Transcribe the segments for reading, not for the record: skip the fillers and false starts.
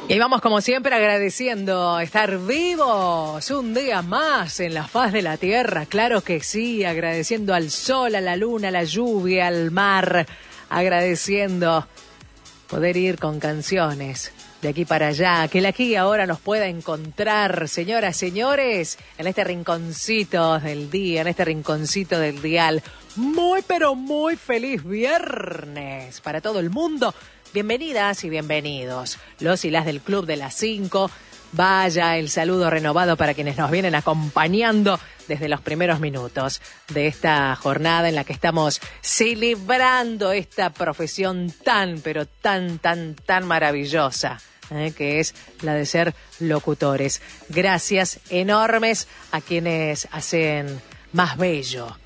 Y vamos como siempre agradeciendo estar vivos un día más en la faz de la tierra, claro que sí, agradeciendo al sol, a la luna, a la lluvia, al mar, agradeciendo poder ir con canciones de aquí para allá, que el aquí y ahora nos pueda encontrar, señoras, señores, en este rinconcito del día, en este rinconcito del dial. Muy, pero muy feliz viernes para todo el mundo. Bienvenidas y bienvenidos, los y las del Club de las 5. Vaya el saludo renovado para quienes nos vienen acompañando desde los primeros minutos de esta jornada en la que estamos celebrando esta profesión tan, pero tan maravillosa, que es la de ser locutores. Gracias enormes a quienes hacen más bello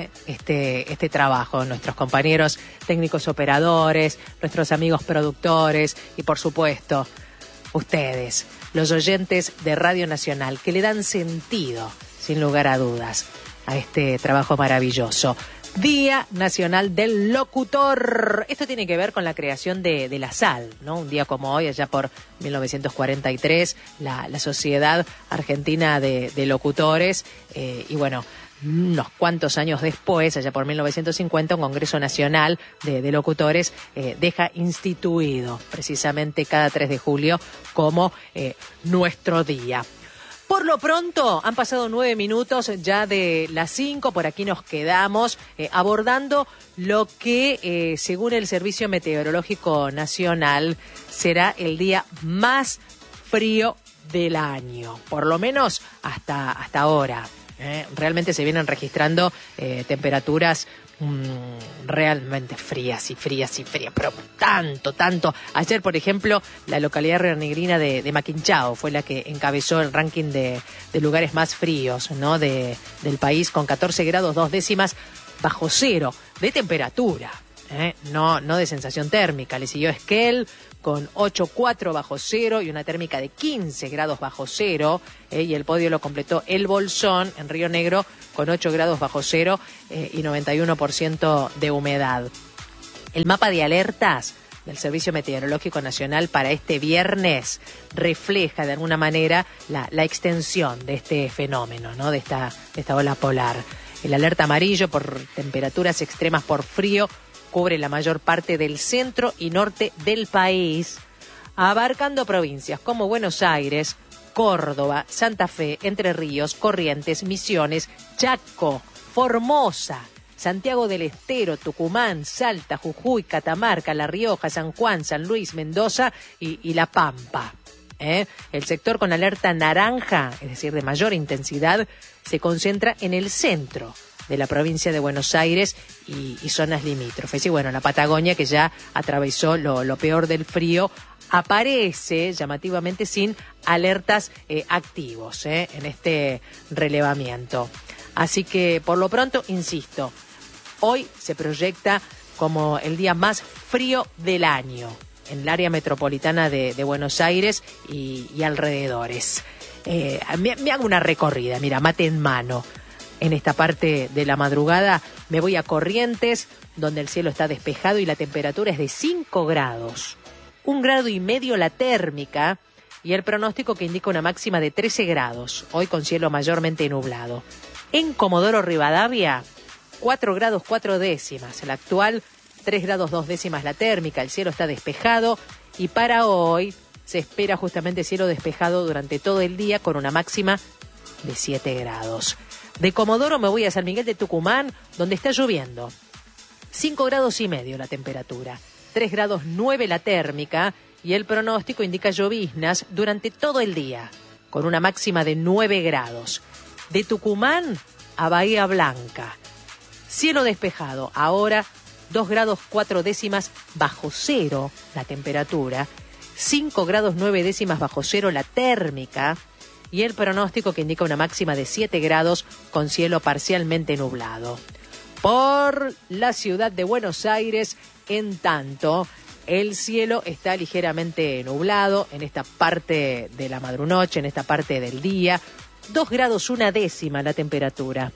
este trabajo, nuestros compañeros técnicos operadores, nuestros amigos productores y por supuesto ustedes, los oyentes de Radio Nacional, que le dan sentido, sin lugar a dudas, a este trabajo maravilloso. Día Nacional del Locutor. Esto tiene que ver con la creación de la SAL, ¿no? Un día como hoy, allá por 1943, la Sociedad Argentina de Locutores, y bueno, unos cuantos años después, allá por 1950, un Congreso Nacional de Locutores deja instituido precisamente cada 3 de julio como nuestro día. Por lo pronto, han pasado 9 minutos ya de las 5, por aquí nos quedamos abordando lo que, según el Servicio Meteorológico Nacional, será el día más frío del año, por lo menos hasta ahora. Realmente se vienen registrando temperaturas realmente frías, pero tanto. Ayer, por ejemplo, la localidad rionegrina de Maquinchao fue la que encabezó el ranking de lugares más fríos, ¿no? del país, con 14 grados 2 décimas bajo cero de temperatura, no de sensación térmica. Le siguió Esquel con 8,4 bajo cero y una térmica de 15 grados bajo cero, y el podio lo completó El Bolsón en Río Negro con 8 grados bajo cero y 91% de humedad. El mapa de alertas del Servicio Meteorológico Nacional para este viernes refleja de alguna manera la extensión de este fenómeno, ¿no? de esta ola polar. El alerta amarillo por temperaturas extremas por frío cubre la mayor parte del centro y norte del país, abarcando provincias como Buenos Aires, Córdoba, Santa Fe, Entre Ríos, Corrientes, Misiones, Chaco, Formosa, Santiago del Estero, Tucumán, Salta, Jujuy, Catamarca, La Rioja, San Juan, San Luis, Mendoza y La Pampa. El sector con alerta naranja, es decir, de mayor intensidad, se concentra en el centro de la provincia de Buenos Aires y zonas limítrofes. Y bueno, la Patagonia, que ya atravesó lo peor del frío, aparece llamativamente sin alertas activos en este relevamiento. Así que, por lo pronto, insisto, hoy se proyecta como el día más frío del año en el área metropolitana de Buenos Aires y alrededores. Me hago una recorrida, mira, mate en mano. En esta parte de la madrugada me voy a Corrientes, donde el cielo está despejado y la temperatura es de 5 grados. 1,5 grados la térmica y el pronóstico que indica una máxima de 13 grados, hoy con cielo mayormente nublado. En Comodoro Rivadavia, 4 grados 4 décimas, el actual 3 grados 2 décimas la térmica, el cielo está despejado y para hoy se espera justamente cielo despejado durante todo el día con una máxima de 7 grados. De Comodoro me voy a San Miguel de Tucumán, donde está lloviendo. 5,5 grados la temperatura, 3 grados 9 la térmica y el pronóstico indica lloviznas durante todo el día, con una máxima de 9 grados. De Tucumán a Bahía Blanca, cielo despejado, ahora 2 grados 4 décimas bajo cero la temperatura, 5 grados 9 décimas bajo cero la térmica, y el pronóstico que indica una máxima de 7 grados con cielo parcialmente nublado. Por la ciudad de Buenos Aires, en tanto, el cielo está ligeramente nublado en esta parte de la madrunoche, en esta parte del día. 2 grados 1 décima la temperatura.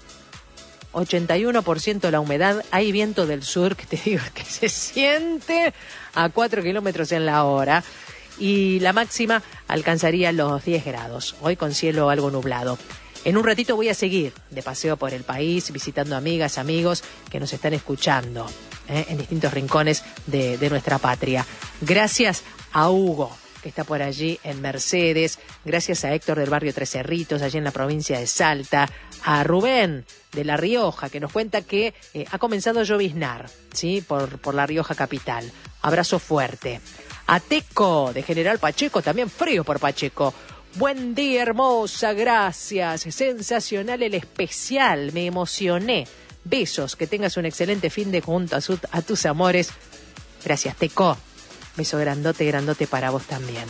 81% la humedad, hay viento del sur que te digo que se siente a 4 kilómetros en la hora. y la máxima alcanzaría los 10 grados, hoy con cielo algo nublado. En un ratito voy a seguir de paseo por el país, visitando amigas, amigos que nos están escuchando en distintos rincones de nuestra patria. Gracias a Hugo, que está por allí en Mercedes, gracias a Héctor del barrio Tres Cerritos, allí en la provincia de Salta, a Rubén de La Rioja, que nos cuenta que ha comenzado a lloviznar, ¿sí? por La Rioja capital. Abrazo fuerte. A Teco de General Pacheco, también frío por Pacheco. Buen día, hermosa, gracias. Sensacional el especial, me emocioné. Besos, que tengas un excelente fin de junto a tus amores. Gracias, Teco. Beso grandote, grandote para vos también.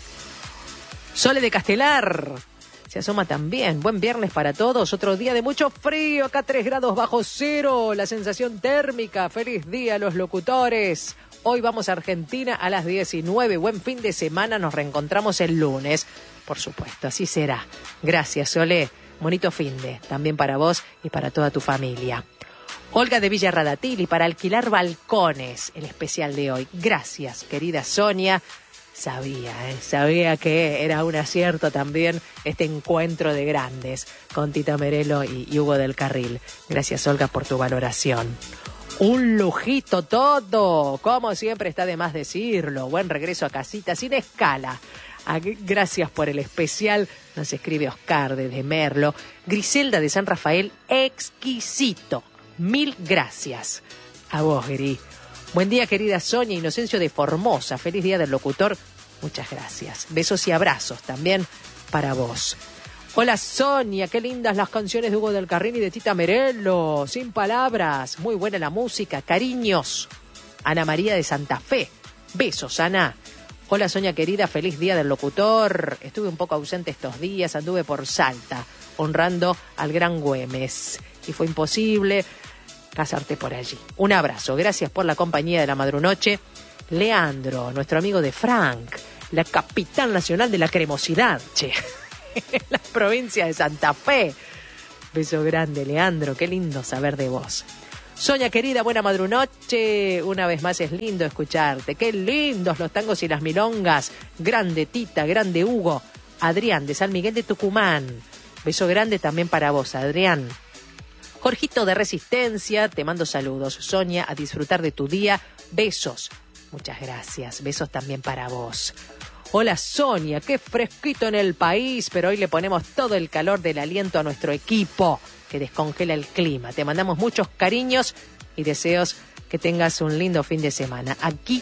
Sole de Castelar se asoma también. Buen viernes para todos. Otro día de mucho frío. Acá 3 grados bajo cero. La sensación térmica. Feliz día a los locutores. Hoy vamos a Argentina a las 19. Buen fin de semana. Nos reencontramos el lunes. Por supuesto, así será. Gracias, Sole. Bonito fin de. También para vos y para toda tu familia. Olga de Villa Radatili, para alquilar balcones, el especial de hoy. Gracias, querida Sonia. Sabía que era un acierto también este encuentro de grandes con Tita Merelo y Hugo del Carril. Gracias, Olga, por tu valoración. Un lujito todo, como siempre está de más decirlo. Buen regreso a casita sin escala. Gracias por el especial, nos escribe Oscar desde Merlo. Griselda de San Rafael, exquisito. 1000 gracias. A vos, Gri. Buen día, querida Sonia. Inocencio de Formosa. Feliz día del locutor. Muchas gracias. Besos y abrazos también para vos. Hola, Sonia. Qué lindas las canciones de Hugo del Carril y de Tita Merelo. Sin palabras. Muy buena la música. Cariños. Ana María de Santa Fe. Besos, Ana. Hola, Sonia querida. Feliz día del locutor. Estuve un poco ausente estos días. Anduve por Salta, honrando al gran Güemes. Y fue imposible pasarte por allí. Un abrazo, gracias por la compañía de la madrunoche. Leandro, nuestro amigo de Frank, la capital nacional de la cremosidad, en la provincia de Santa Fe. Beso grande, Leandro, qué lindo saber de vos. Sonia querida, buena madrunoche. Una vez más es lindo escucharte. Qué lindos los tangos y las milongas. Grande Tita, grande Hugo. Adrián de San Miguel de Tucumán. Beso grande también para vos, Adrián. Jorgito de Resistencia, te mando saludos. Sonia, a disfrutar de tu día. Besos. Muchas gracias. Besos también para vos. Hola, Sonia, qué fresquito en el país, pero hoy le ponemos todo el calor del aliento a nuestro equipo, que descongela el clima. Te mandamos muchos cariños y deseos que tengas un lindo fin de semana. Aquí,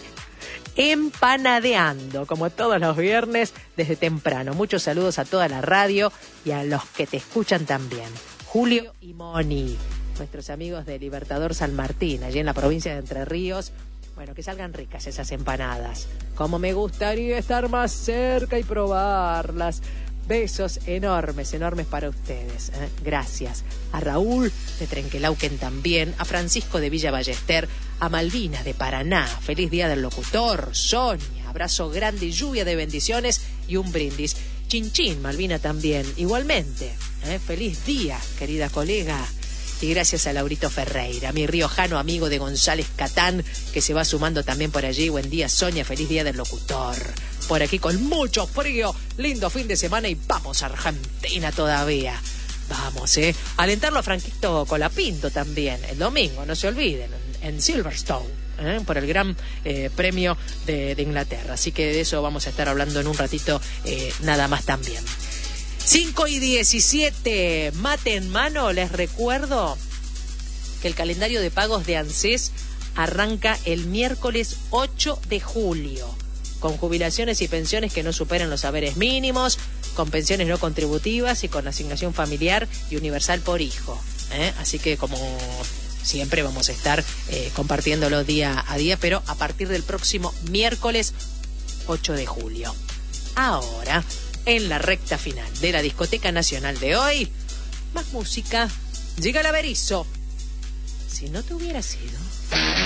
empanadeando, como todos los viernes, desde temprano. Muchos saludos a toda la radio y a los que te escuchan también. Julio y Moni, nuestros amigos de Libertador San Martín, allí en la provincia de Entre Ríos. Bueno, que salgan ricas esas empanadas. Como me gustaría estar más cerca y probarlas. Besos enormes, enormes para ustedes. Gracias. A Raúl de Trenquelauquen también, a Francisco de Villa Ballester, a Malvina de Paraná. Feliz día del locutor. Sonia, abrazo grande, lluvia de bendiciones y un brindis. Chin chin, Malvina también. Igualmente, feliz día, querida colega. Y gracias a Laurito Ferreira, mi riojano amigo de González Catán, que se va sumando también por allí. Buen día, Sonia, feliz día del locutor. Por aquí con mucho frío, lindo fin de semana y vamos a Argentina todavía. Vamos, alentarlo a Franquito Colapinto también, el domingo, no se olviden, en Silverstone, por el gran premio de Inglaterra. Así que de eso vamos a estar hablando en un ratito nada más también. 5:17, mate en mano. Les recuerdo que el calendario de pagos de ANSES arranca el miércoles 8 de julio, con jubilaciones y pensiones que no superen los haberes mínimos, con pensiones no contributivas y con asignación familiar y universal por hijo. Así que, como siempre, vamos a estar compartiéndolo día a día, pero a partir del próximo miércoles 8 de julio. Ahora, en la recta final de la Discoteca Nacional de hoy, más música. Llega el Averizo. Si no te hubiera sido...